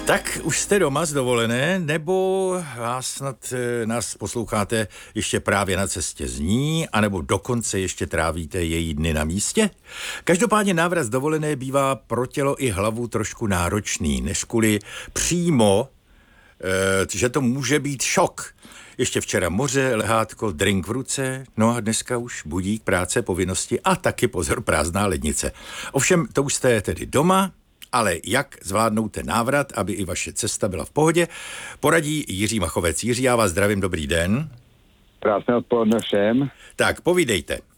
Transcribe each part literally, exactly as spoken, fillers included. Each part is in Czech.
Tak už jste doma z dovolené, nebo vás snad nás posloucháte ještě právě na cestě z ní, anebo dokonce ještě trávíte její dny na místě? Každopádně návrat z dovolené bývá pro tělo i hlavu trošku náročný, než kvůli přímo, e, že to může být šok. Ještě včera moře, lehátko, drink v ruce, no a dneska už budík, práce, povinnosti a taky pozor prázdná lednice. Ovšem, to už jste tedy doma, ale jak zvládnout ten návrat, aby i vaše cesta byla v pohodě, poradí Jiří Machovec. Jiří, já vás zdravím, dobrý den. Krásné odpoledne všem. Tak, povídejte. E,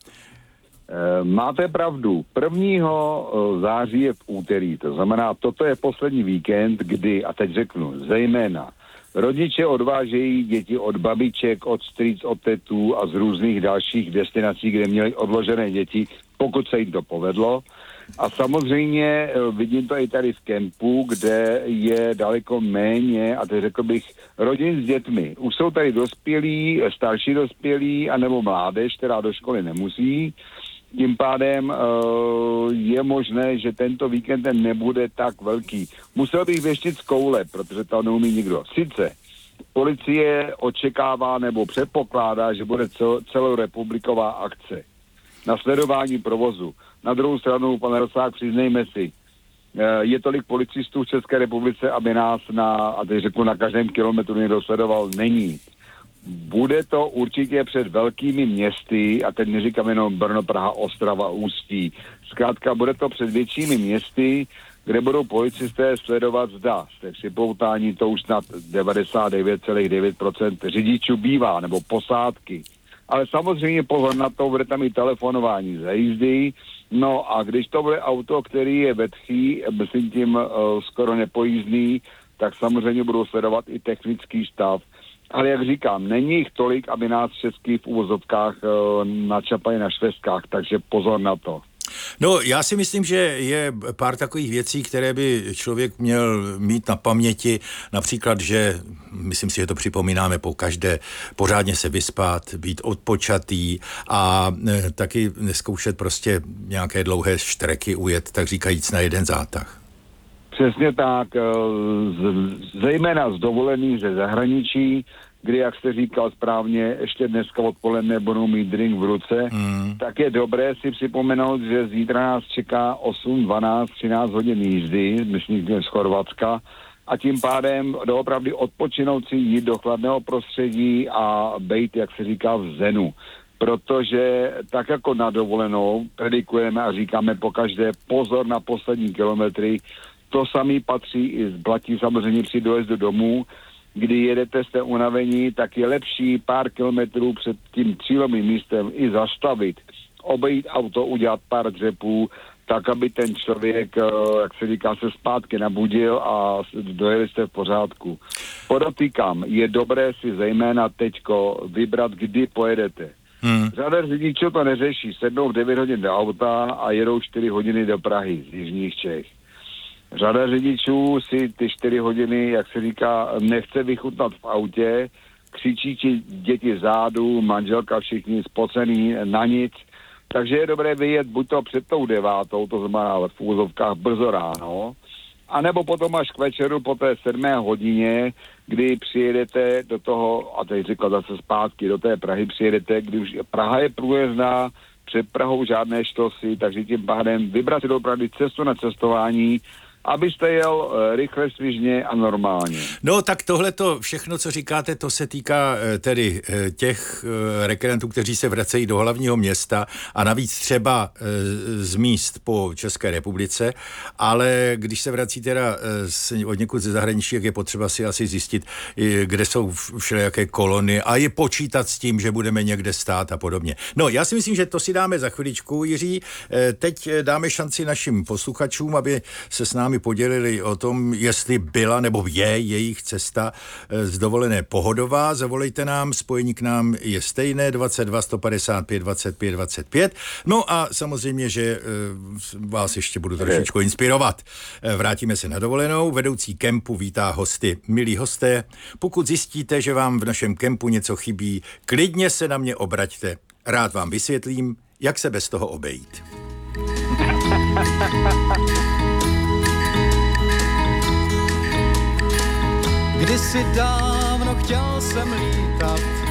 máte pravdu, prvního září je v úterý, to znamená, toto je poslední víkend, kdy, a teď řeknu, zejména rodiče odvážejí děti od babiček, od strýc, od tetů a z různých dalších destinací, kde měli odložené děti, pokud se jim to povedlo. A samozřejmě vidím to i tady v kempu, kde je daleko méně, a teď řekl bych, rodin s dětmi. Už jsou tady dospělí, starší dospělí, anebo mládež, která do školy nemusí. Tím pádem uh, je možné, že tento víkend nebude tak velký. Musel bych věštit z koule, protože to neumí nikdo. Sice policie očekává nebo předpokládá, že bude cel, celorepubliková akce na sledování provozu. Na druhou stranu, pane Rosák, přiznejme si, je tolik policistů v České republice, aby nás na, a teď řeknu, na každém kilometru někdo sledoval, není. Bude to určitě před velkými městy, a teď neříkám jenom Brno, Praha, Ostrava, Ústí. Zkrátka, bude to před většími městy, kde budou policisté sledovat, zda jste připoutání, to už snad devadesát devět celá devět procent řidičů bývá, nebo posádky. Ale samozřejmě pozor na to, bude tam i telefonování za jízdy. No a když to bude auto, který je vetchý, myslím tím uh, skoro nepojízdný, tak samozřejmě budou sledovat i technický stav. Ale jak říkám, není jich tolik, aby nás český v uvozovkách uh, načapali na švestkách, takže pozor na to. No, já si myslím, že je pár takových věcí, které by člověk měl mít na paměti, například, že, myslím si, že to připomínáme po každé, pořádně se vyspat, být odpočatý a e, taky neskoušet prostě nějaké dlouhé štreky ujet, tak říkajíc, na jeden zátah. Přesně tak, z, zejména z dovolených ze zahraničí, kdy, jak jste říkal správně, ještě dneska odpoledne budou mít drink v ruce, mm. tak je dobré si připomenout, že zítra nás čeká osm, dvanáct, třináct hodin jízdy, myslím, z Chorvatska, a tím pádem doopravdy odpočinout si, jít do chladného prostředí a bejt, jak se říká, v zenu. Protože tak jako na dovolenou predikujeme a říkáme pokaždé pozor na poslední kilometry, to samý patří i z platí samozřejmě při dojezdu domů, kdy jedete, jste unavení, tak je lepší pár kilometrů před tím cílovým místem i zastavit, obejít auto, udělat pár dřepů, tak, aby ten člověk, jak se říká, se zpátky nabudil a dojeli jste v pořádku. Podotýkám, je dobré si zejména teďko vybrat, kdy pojedete. Hmm. Řada řidičů to neřeší, sednou v devět hodin do auta a jedou čtyři hodiny do Prahy z jižních Čech. Řada řidičů si ty čtyři hodiny, jak se říká, nechce vychutnat v autě, křičí ti děti zádu, manželka, všichni spocený na nic. Takže je dobré vyjet buď to před tou devátou, to znamená v úvozovkách brzo ráno, anebo potom až k večeru po té sedmé hodině, kdy přijedete do toho, a teď říkal zase zpátky, do té Prahy přijedete, kdy už Praha je průjezdná, před Prahou žádné štosy, takže tím pádem vybrat si dopravdy cestu na cestování, abyste jel uh, rychle, svižně a normálně. No tak tohle to všechno, co říkáte, to se týká uh, tedy uh, těch uh, rekreantů, kteří se vracejí do hlavního města a navíc třeba uh, z míst po České republice, ale když se vrací teda uh, od někud ze zahraničí, jak je potřeba si asi zjistit, uh, kde jsou všelijaké kolony a je počítat s tím, že budeme někde stát a podobně. No já si myslím, že to si dáme za chviličku, Jiří. Uh, teď dáme šanci našim posluchačům, aby se s námi podělili o tom, jestli byla nebo je jejich cesta z dovolené pohodová. Zavolejte nám, spojení k nám je stejné, dvacet dva sto padesát pět dvacet pět dvacet pět. No a samozřejmě, že vás ještě budu trošičku inspirovat. Vrátíme se na dovolenou. Vedoucí kempu vítá hosty. Milí hosté, pokud zjistíte, že vám v našem kempu něco chybí, klidně se na mě obraťte. Rád vám vysvětlím, jak se bez toho obejít. Kdysi dávno chtěl jsem lítat